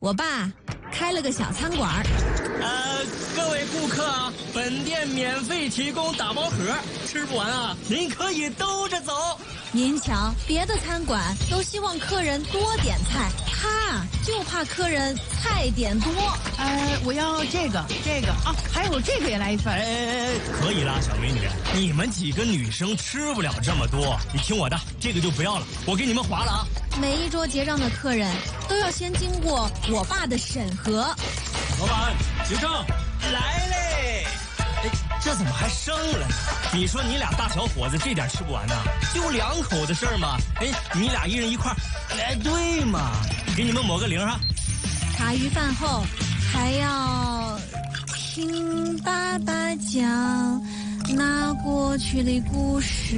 我爸开了个小餐馆。 各位顾客啊，本店免费提供打包盒，吃不完啊，您可以兜着走。 您瞧，别的餐馆都希望客人多点菜，他就怕客人菜点多。 我要这个啊，还有这个也来一份。 可以啦，小美女，你们几个女生吃不了这么多，你听我的，这个就不要了，我给你们划了啊。 每一桌结账的客人都要先经过我爸的审核。 老板，结账来嘞！这怎么还剩了呢？你说你俩大小伙子这点吃不完呢？就2口的事儿嘛。你俩一人一块。对嘛，给你们抹个零哈。 茶余饭后还要听爸爸讲那过去的故事。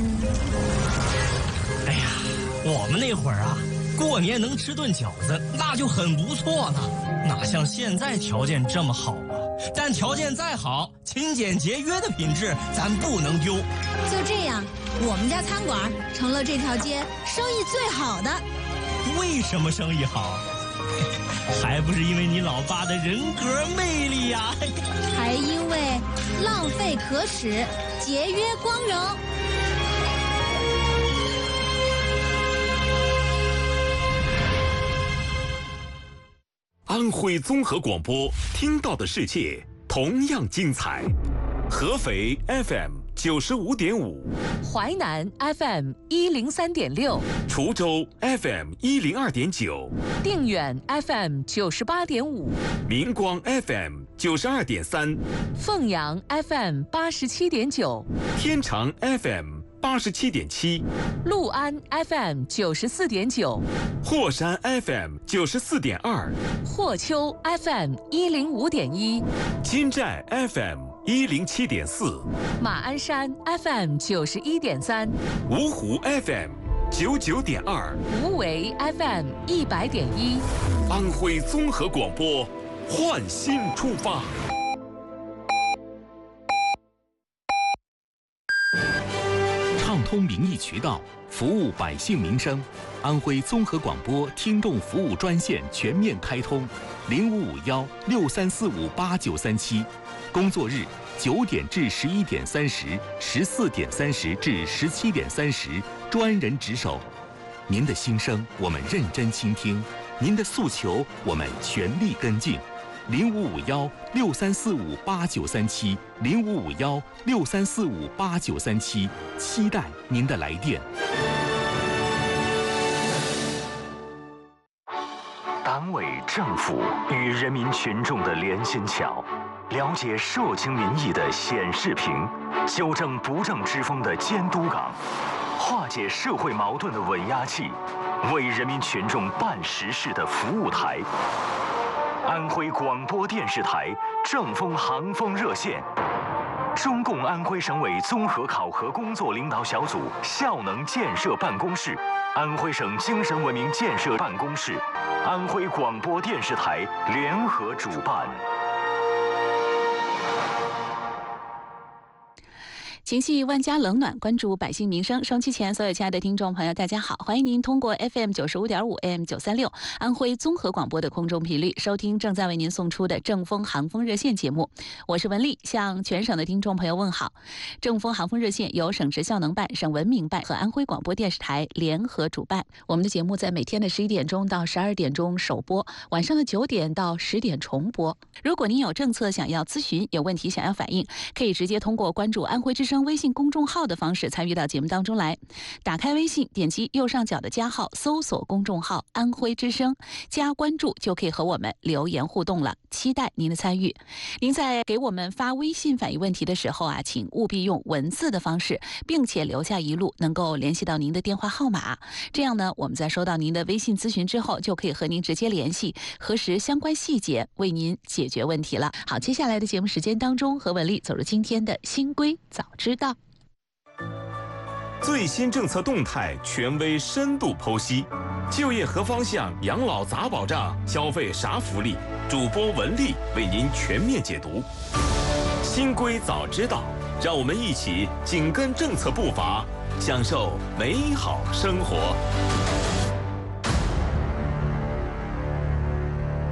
哎呀，我们那会儿啊，过年能吃顿饺子那就很不错了，哪像现在条件这么好啊？但条件再好，勤俭节约的品质咱不能丢。 就这样，我们家餐馆成了这条街生意最好的。 为什么生意好？还不是因为你老爸的人格魅力呀！ 还因为浪费可耻，节约光荣。 安徽综合广播，听到的世界同样精彩。合肥 FM 95.5， 淮南 FM 103.6， 滁州 FM 102.9， 定远 FM 98.5， 明光 FM 92.3， 凤阳 FM 87.9， 天长 FM 87.7， 六安 FM 94.9， 霍山 FM 94.2， 霍丘 FM 105.1， 金寨 FM 107.4， 马鞍山 FM 91.3， 芜湖 FM 99.2， 无为 FM 100.1， 安徽综合广播，焕新出发。 畅通民意渠道，服务百姓民生。安徽综合广播听众服务专线全面开通，055163458937，工作日9点至11点30、14点30至17点30，专人值守。您的心声我们认真倾听，您的诉求我们全力跟进。055163458937，055163458937，期待您的来电。 党委政府与人民群众的连心桥，了解社情民意的显示屏，纠正不正之风的监督岗，化解社会矛盾的稳压器，为人民群众办实事的服务台。安徽广播电视台正风航风热线，中共安徽省委综合考核工作领导小组效能建设办公室，安徽省精神文明建设办公室，安徽广播电视台联合主办。 情绪万家冷暖，关注百姓民生。收音机前所有亲爱的听众朋友，大家好，欢迎您通过 FM 95.5 AM 936安徽综合广播的空中频率收听正在为您送出的正风航风热线节目。我是文丽，向全省的听众朋友问好。正风航风热线由省直效能办、省文明办和安徽广播电视台联合主办。我们的节目在每天的11点钟到12点钟首播，晚上的9点到10点重播。如果您有政策想要咨询，有问题想要反映，可以直接通过关注安徽之声微信公众号的方式参与到节目当中来。打开微信，点击右上角的加号，搜索公众号安徽之声，加关注就可以和我们留言互动了，期待您的参与。您在给我们发微信反映问题的时候啊，请务必用文字的方式，并且留下一路能够联系到您的电话号码，这样呢，我们在收到您的微信咨询之后，就可以和您直接联系，核实相关细节，为您解决问题了。好，接下来的节目时间当中，和文丽走入今天的新规早知道。 最新政策动态权威深度剖析，就业何方向，养老咋保障，消费啥福利，主播文丽为您全面解读。新规早知道，让我们一起紧跟政策步伐，享受美好生活。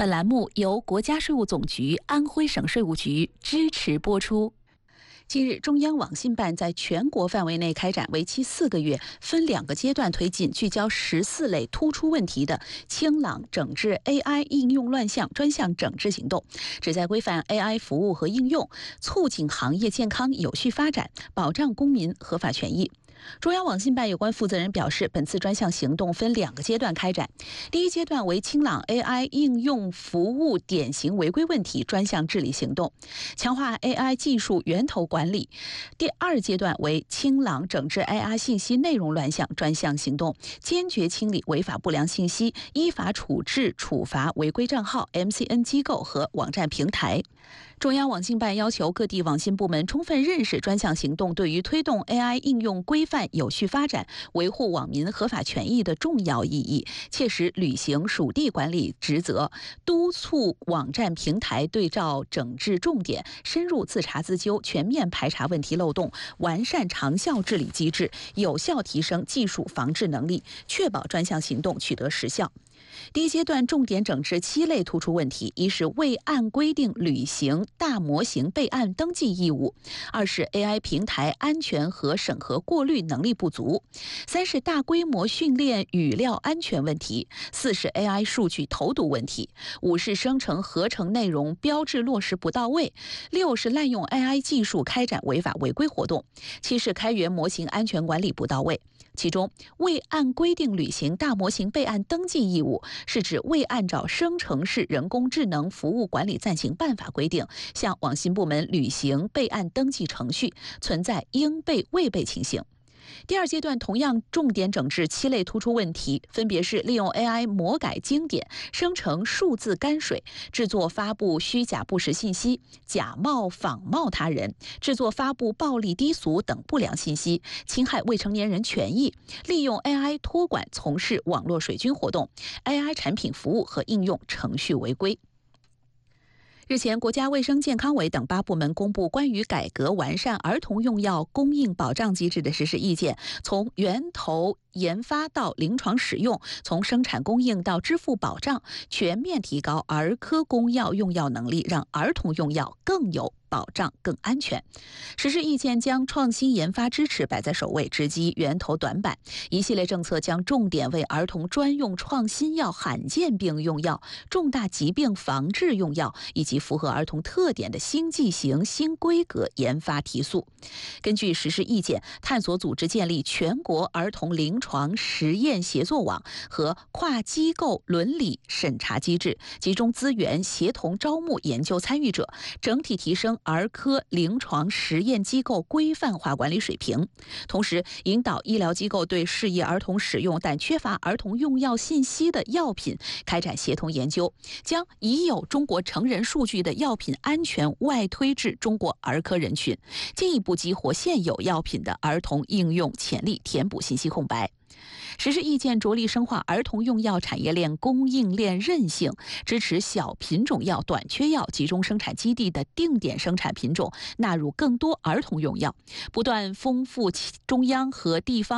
本栏目由国家税务总局、安徽省税务局支持播出。近日，中央网信办在全国范围内开展为期4个月、分2个阶段推进、聚焦14类突出问题的清朗整治 AI 应用乱象专项整治行动，旨在规范 AI 服务和应用，促进行业健康有序发展，保障公民合法权益。中央网信办有关负责人表示，本次专项行动分2个阶段开展。第一阶段为清朗 AI 应用服务典型违规问题专项治理行动，强化 AI 技术源头管理。第2阶段为清朗整治 AI 信息内容乱象专项行动，坚决清理违法不良信息，依法处置处罚违规账号、MCN 机构和网站平台。中央网信办要求各地网信部门充分认识专项行动对于推动 AI 应用规范有序发展、维护网民合法权益的重要意义，切实履行属地管理职责，督促网站平台对照整治重点，深入自查自纠，全面排查问题漏洞，完善长效治理机制，有效提升技术防治能力，确保专项行动取得实效。第一阶段重点整治7类突出问题：一是未按规定履行大模型备案登记义务；2是 AI 平台安全和审核过滤能力不足；3是大规模训练语料安全问题；4是 AI 数据投毒问题；5是生成合成内容标志落实不到位；6是滥用 AI 技术开展违法违规活动；7是开源模型安全管理不到位。其中，未按规定履行大模型备案登记义务，是指未按照生成式人工智能服务管理暂行办法规定，向网信部门履行备案登记程序，存在应备未备情形。第2阶段同样重点整治7类突出问题，分别是利用 AI 魔改经典、生成数字泔水、制作发布虚假不实信息、假冒仿冒他人、制作发布暴力低俗等不良信息、侵害未成年人权益、利用 AI 托管从事网络水军活动、AI 产品服务和应用程序违规。日前，国家卫生健康委等8部门公布关于改革完善儿童用药供应保障机制的实施意见，从源头研发到临床使用，从生产供应到支付保障，全面提高儿科公药用药能力，让儿童用药更有保障、更安全。实施意见将创新研发支持摆在首位，直击源头短板。一系列政策将重点为儿童专用创新药、罕见病用药、重大疾病防治用药以及符合儿童特点的新剂型、新规格研发提速。根据实施意见，探索组织建立全国儿童临床实验协作网和跨机构伦理审查机制，集中资源协同招募研究参与者，整体提升儿科临床实验机构规范化管理水平。同时，引导医疗机构对适宜儿童使用但缺乏儿童用药信息的药品开展协同研究，将已有中国成人数据的药品安全外推至中国儿科人群，进一步激活现有药品的儿童应用潜力，填补信息空白。实施意见着力深化儿童用药产业链供应链韧性，支持小品种药、短缺药集中生产基地的定点生产品种纳入更多儿童用药，不断丰富中央和地方